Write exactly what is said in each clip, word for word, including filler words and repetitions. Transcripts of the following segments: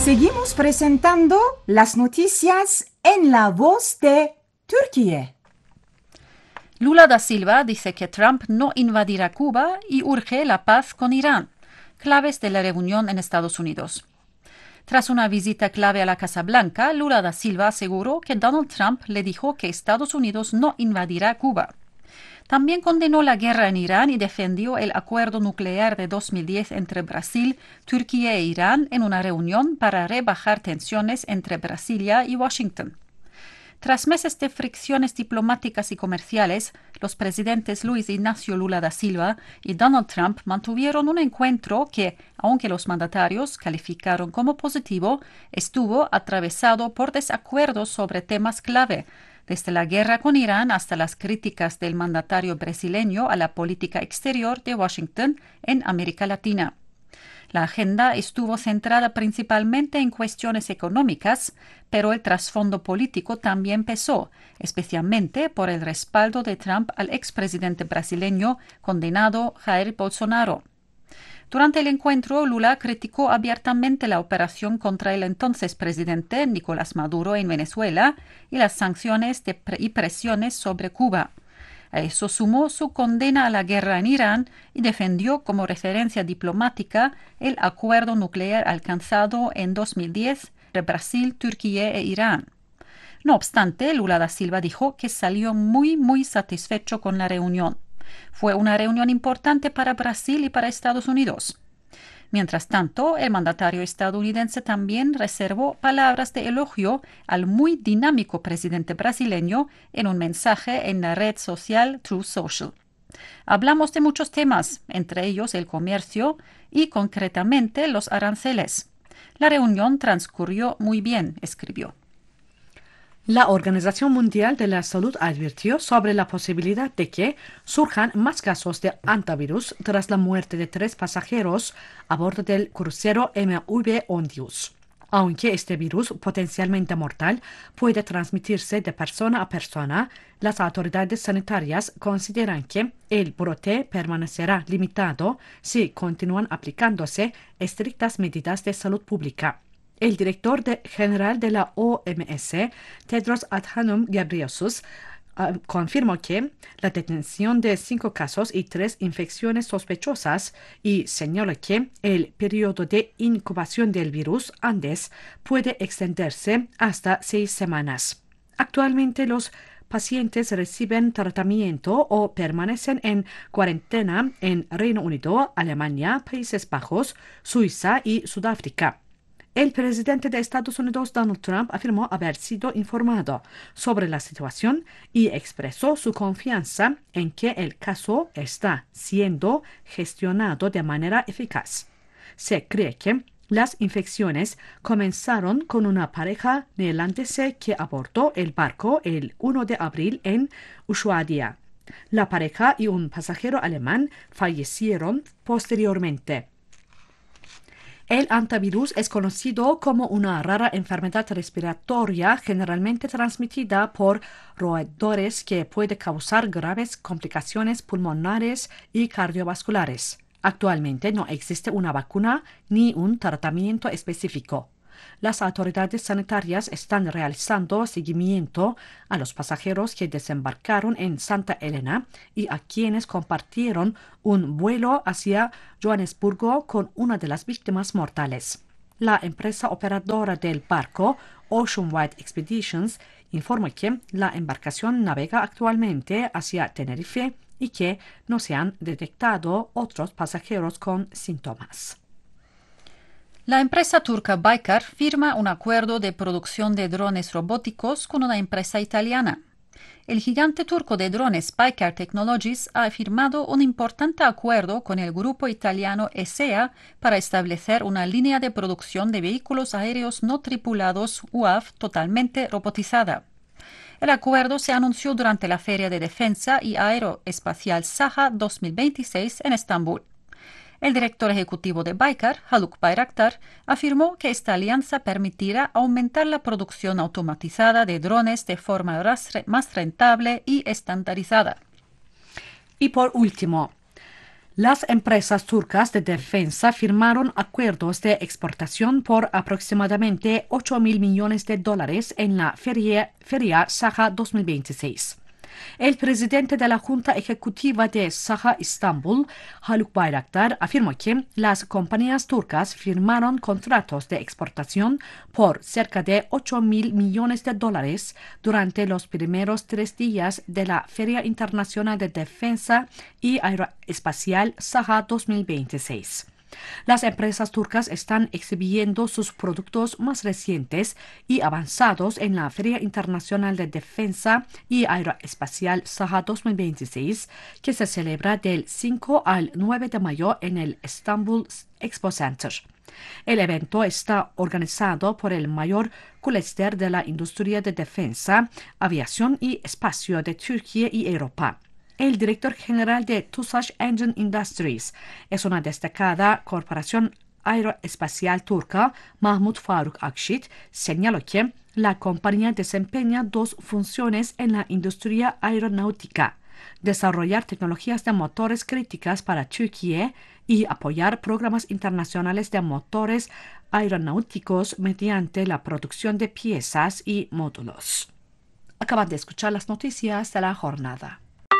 Seguimos presentando las noticias en la voz de Turquía. Lula da Silva dice que Trump no invadirá Cuba y urge la paz con Irán. Claves de la reunión en Estados Unidos. Tras una visita clave a la Casa Blanca, Lula da Silva aseguró que Donald Trump le dijo que Estados Unidos no invadirá Cuba. También condenó la guerra en Irán y defendió el acuerdo nuclear de dos mil diez entre Brasil, Turquía e Irán en una reunión para rebajar tensiones entre Brasilia y Washington. Tras meses de fricciones diplomáticas y comerciales, los presidentes Luis Ignacio Lula da Silva y Donald Trump mantuvieron un encuentro que, aunque los mandatarios calificaron como positivo, estuvo atravesado por desacuerdos sobre temas clave, desde la guerra con Irán hasta las críticas del mandatario brasileño a la política exterior de Washington en América Latina. La agenda estuvo centrada principalmente en cuestiones económicas, pero el trasfondo político también pesó, especialmente por el respaldo de Trump al expresidente brasileño condenado Jair Bolsonaro. Durante el encuentro, Lula criticó abiertamente la operación contra el entonces presidente Nicolás Maduro en Venezuela y las sanciones de pre- y presiones sobre Cuba. A eso sumó su condena a la guerra en Irán y defendió como referencia diplomática el acuerdo nuclear alcanzado en dos mil diez entre Brasil, Turquía e Irán. No obstante, Lula da Silva dijo que salió muy, muy satisfecho con la reunión. Fue una reunión importante para Brasil y para Estados Unidos. Mientras tanto, el mandatario estadounidense también reservó palabras de elogio al muy dinámico presidente brasileño en un mensaje en la red social Truth Social. Hablamos de muchos temas, entre ellos el comercio y concretamente los aranceles. La reunión transcurrió muy bien, escribió. La Organización Mundial de la Salud advirtió sobre la posibilidad de que surjan más casos de hantavirus tras la muerte de tres pasajeros a bordo del crucero M V Ondius. Aunque este virus potencialmente mortal puede transmitirse de persona a persona, las autoridades sanitarias consideran que el brote permanecerá limitado si continúan aplicándose estrictas medidas de salud pública. El director de, general de la O M S, Tedros Adhanom Ghebreyesus, uh, confirmó que la detención de cinco casos y tres infecciones sospechosas y señaló que el periodo de incubación del virus Andes puede extenderse hasta seis semanas. Actualmente los pacientes reciben tratamiento o permanecen en cuarentena en Reino Unido, Alemania, Países Bajos, Suiza y Sudáfrica. El presidente de Estados Unidos, Donald Trump, afirmó haber sido informado sobre la situación y expresó su confianza en que el caso está siendo gestionado de manera eficaz. Se cree que las infecciones comenzaron con una pareja neerlandesa que abordó el barco el primero de abril en Ushuaia. La pareja y un pasajero alemán fallecieron posteriormente. El hantavirus es conocido como una rara enfermedad respiratoria generalmente transmitida por roedores que puede causar graves complicaciones pulmonares y cardiovasculares. Actualmente no existe una vacuna ni un tratamiento específico. Las autoridades sanitarias están realizando seguimiento a los pasajeros que desembarcaron en Santa Elena y a quienes compartieron un vuelo hacia Johannesburgo con una de las víctimas mortales. La empresa operadora del barco, Oceanwide Expeditions, informa que la embarcación navega actualmente hacia Tenerife y que no se han detectado otros pasajeros con síntomas. La empresa turca Baykar firma un acuerdo de producción de drones robóticos con una empresa italiana. El gigante turco de drones Baykar Technologies ha firmado un importante acuerdo con el grupo italiano E S E A para establecer una línea de producción de vehículos aéreos no tripulados U A V totalmente robotizada. El acuerdo se anunció durante la Feria de Defensa y Aeroespacial Saha dos mil veintiséis en Estambul. El director ejecutivo de Baykar, Haluk Bayraktar, afirmó que esta alianza permitirá aumentar la producción automatizada de drones de forma más rentable y estandarizada. Y por último, Las empresas turcas de defensa firmaron acuerdos de exportación por aproximadamente ocho mil millones de dólares en la Feria, Feria Saha dos mil veintiséis. El presidente de la Junta Ejecutiva de Saha Istanbul, Haluk Bayraktar, afirmó que las compañías turcas firmaron contratos de exportación por cerca de ocho mil millones de dólares durante los primeros tres días de la Feria Internacional de Defensa y Aeroespacial Saha dos mil veintiséis. Las empresas turcas están exhibiendo sus productos más recientes y avanzados en la Feria Internacional de Defensa y Aeroespacial Saha dos mil veintiséis, que se celebra del cinco al nueve de mayo en el Istanbul Expo Center. El evento está organizado por el mayor clúster de la industria de defensa, aviación y espacio de Turquía y Europa. El director general de TUSAŞ Engine Industries es una destacada corporación aeroespacial turca, Mahmut Faruk Akşit, señaló que la compañía desempeña dos funciones en la industria aeronáutica: desarrollar tecnologías de motores críticas para Turquía y apoyar programas internacionales de motores aeronáuticos mediante la producción de piezas y módulos. Acaban de escuchar las noticias de la jornada.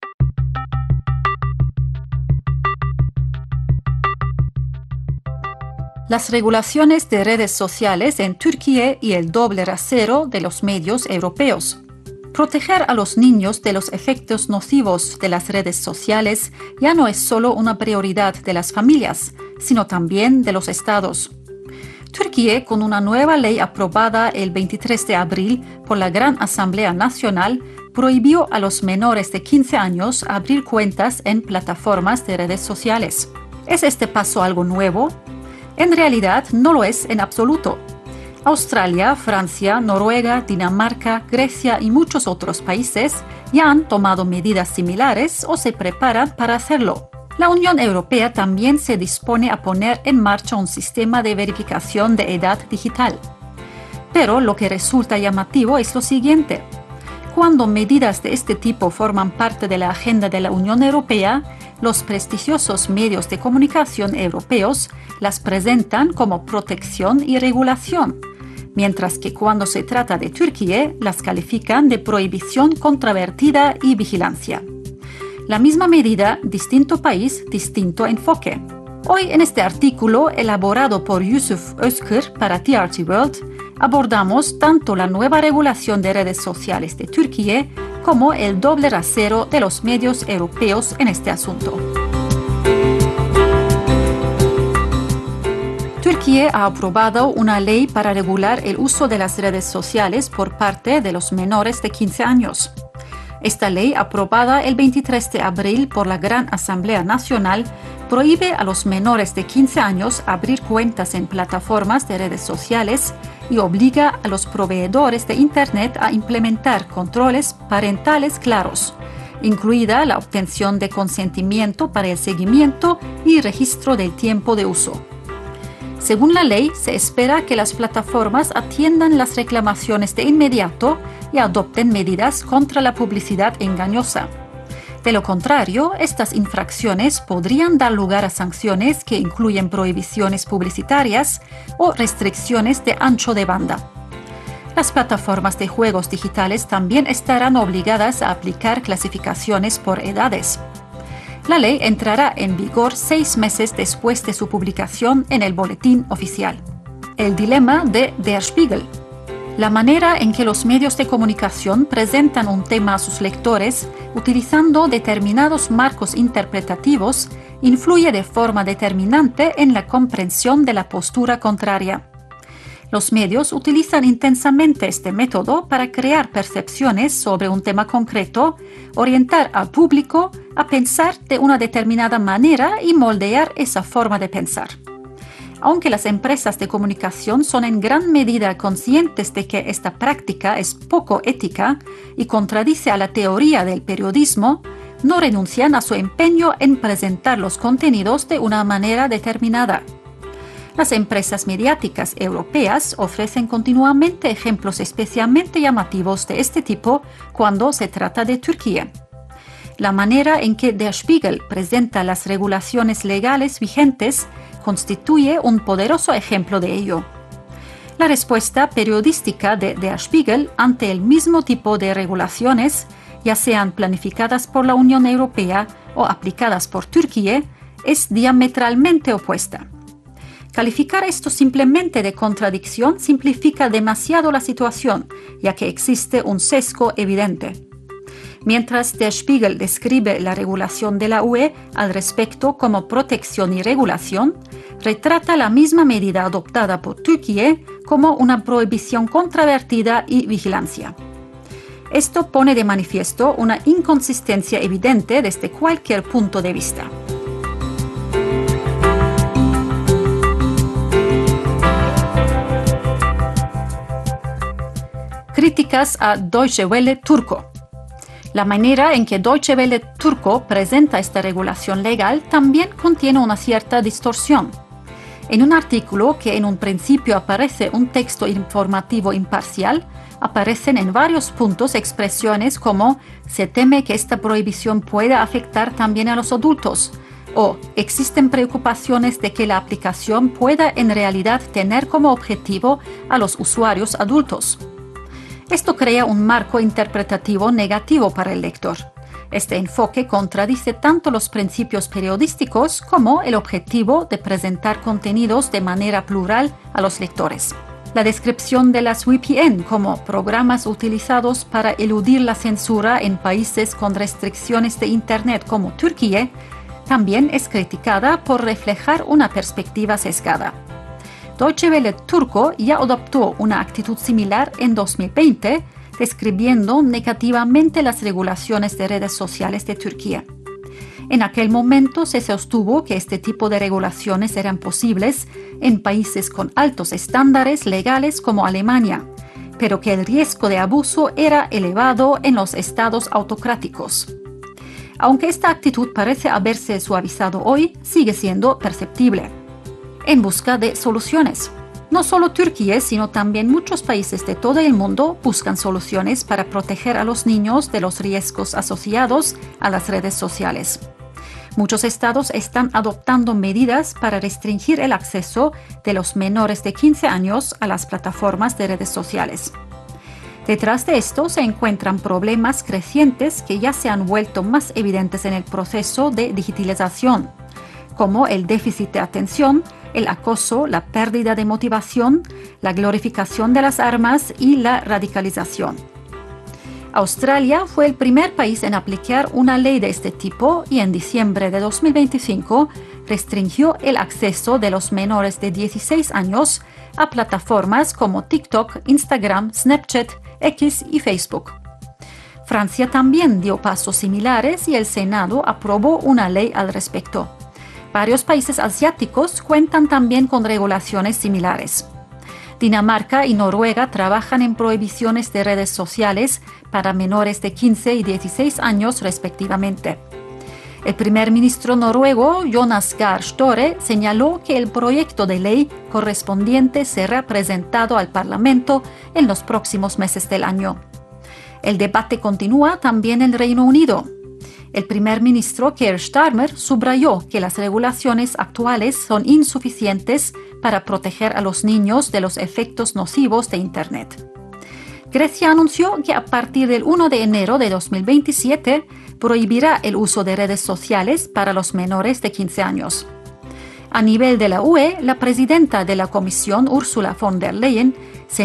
Las regulaciones de redes sociales en Turquía y el doble rasero de los medios europeos. Proteger a los niños de los efectos nocivos de las redes sociales ya no es solo una prioridad de las familias, sino también de los estados. Turquía, con una nueva ley aprobada el veintitrés de abril por la Gran Asamblea Nacional, prohibió a los menores de quince años abrir cuentas en plataformas de redes sociales. ¿Es este paso algo nuevo? En realidad no lo es en absoluto. Australia, Francia, Noruega, Dinamarca, Grecia y muchos otros países ya han tomado medidas similares o se preparan para hacerlo. La Unión Europea también se dispone a poner en marcha un sistema de verificación de edad digital. Pero lo que resulta llamativo es lo siguiente. Cuando medidas de este tipo forman parte de la agenda de la Unión Europea, los prestigiosos medios de comunicación europeos las presentan como protección y regulación, mientras que cuando se trata de Turquía las califican de prohibición controvertida y vigilancia. La misma medida, distinto país, distinto enfoque. Hoy en este artículo elaborado por Yusuf Özkır para T R T World, abordamos tanto la nueva regulación de redes sociales de Turquía como el doble rasero de los medios europeos en este asunto. Turquía ha aprobado una ley para regular el uso de las redes sociales por parte de los menores de quince años. Esta ley, aprobada el veintitrés de abril por la Gran Asamblea Nacional, prohíbe a los menores de quince años abrir cuentas en plataformas de redes sociales y obliga a los proveedores de Internet a implementar controles parentales claros, incluida la obtención de consentimiento para el seguimiento y registro del tiempo de uso. Según la ley, se espera que las plataformas atiendan las reclamaciones de inmediato y adopten medidas contra la publicidad engañosa. De lo contrario, estas infracciones podrían dar lugar a sanciones que incluyen prohibiciones publicitarias o restricciones de ancho de banda. Las plataformas de juegos digitales también estarán obligadas a aplicar clasificaciones por edades. La ley entrará en vigor seis meses después de su publicación en el Boletín Oficial. El dilema de Der Spiegel. La manera en que los medios de comunicación presentan un tema a sus lectores utilizando determinados marcos interpretativos influye de forma determinante en la comprensión de la postura contraria. Los medios utilizan intensamente este método para crear percepciones sobre un tema concreto, orientar al público a pensar de una determinada manera y moldear esa forma de pensar. Aunque las empresas de comunicación son en gran medida conscientes de que esta práctica es poco ética y contradice a la teoría del periodismo, no renuncian a su empeño en presentar los contenidos de una manera determinada. Las empresas mediáticas europeas ofrecen continuamente ejemplos especialmente llamativos de este tipo cuando se trata de Turquía. La manera en que Der Spiegel presenta las regulaciones legales vigentes constituye un poderoso ejemplo de ello. La respuesta periodística de Der Spiegel ante el mismo tipo de regulaciones, ya sean planificadas por la Unión Europea o aplicadas por Turquía, es diametralmente opuesta. Calificar esto simplemente de contradicción simplifica demasiado la situación, ya que existe un sesgo evidente. Mientras Der Spiegel describe la regulación de la U E al respecto como protección y regulación, retrata la misma medida adoptada por Turquía como una prohibición controvertida y vigilancia. Esto pone de manifiesto una inconsistencia evidente desde cualquier punto de vista. Críticas a Deutsche Welle turco. La manera en que Deutsche Welle turco presenta esta regulación legal también contiene una cierta distorsión. En un artículo que en un principio aparece un texto informativo imparcial, aparecen en varios puntos expresiones como «se teme que esta prohibición pueda afectar también a los adultos» o «existen preocupaciones de que la aplicación pueda en realidad tener como objetivo a los usuarios adultos». Esto crea un marco interpretativo negativo para el lector. Este enfoque contradice tanto los principios periodísticos como el objetivo de presentar contenidos de manera plural a los lectores. La descripción de las V P N como programas utilizados para eludir la censura en países con restricciones de Internet como Turquía también es criticada por reflejar una perspectiva sesgada. Deutsche Welle turco ya adoptó una actitud similar en dos mil veinte, describiendo negativamente las regulaciones de redes sociales de Turquía. En aquel momento se sostuvo que este tipo de regulaciones eran posibles en países con altos estándares legales como Alemania, pero que el riesgo de abuso era elevado en los estados autocráticos. Aunque esta actitud parece haberse suavizado hoy, sigue siendo perceptible. En busca de soluciones. No solo Turquía, sino también muchos países de todo el mundo buscan soluciones para proteger a los niños de los riesgos asociados a las redes sociales. Muchos estados están adoptando medidas para restringir el acceso de los menores de quince años a las plataformas de redes sociales. Detrás de esto se encuentran problemas crecientes que ya se han vuelto más evidentes en el proceso de digitalización, como el déficit de atención, el acoso, la pérdida de motivación, la glorificación de las armas y la radicalización. Australia fue el primer país en aplicar una ley de este tipo y en diciembre de dos mil veinticinco restringió el acceso de los menores de dieciséis años a plataformas como TikTok, Instagram, Snapchat, X y Facebook. Francia también dio pasos similares y el Senado aprobó una ley al respecto. Varios países asiáticos cuentan también con regulaciones similares. Dinamarca y Noruega trabajan en prohibiciones de redes sociales para menores de quince y dieciséis años respectivamente. El primer ministro noruego, Jonas Gahr Støre, señaló que el proyecto de ley correspondiente será presentado al Parlamento en los próximos meses del año. El debate continúa también en Reino Unido. El primer ministro Keir Starmer subrayó que las regulaciones actuales son insuficientes para proteger a los niños de los efectos nocivos de Internet. Grecia anunció que a partir del primero de enero de dos mil veintisiete prohibirá el uso de redes sociales para los menores de quince años. A nivel de la U E, la presidenta de la Comisión, Ursula von der Leyen,